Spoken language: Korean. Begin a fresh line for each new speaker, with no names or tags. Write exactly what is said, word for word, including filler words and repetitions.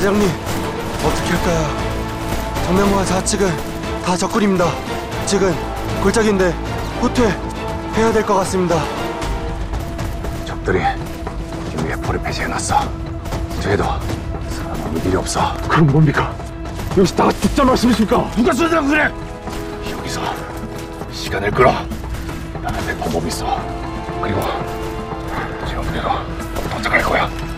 대장님, 어떻게 할까요? 정명과 좌측은 다 적군입니다. 측은 골짜기인데 후퇴해야 될 것 같습니다.
적들이 김위에 포를 폐쇄해놨어. 저희도 살아남을 일이 없어.
그럼 뭡니까? 여기서 다 죽자 말씀이십니까?
누가 쏘자고 그래? 여기서 시간을 끌어. 나한테 방법이 있어. 그리고 지금 그대로 도착할 거야.